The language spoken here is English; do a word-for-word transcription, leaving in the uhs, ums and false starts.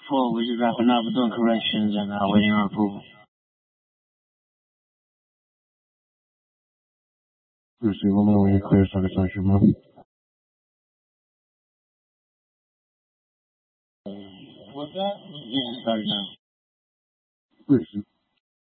Full, we're just wrapping up. We're doing corrections and uh, waiting on approval. Brucey, let me know when you're clear so I can start your move. What's that? Yeah, started now. Brucey.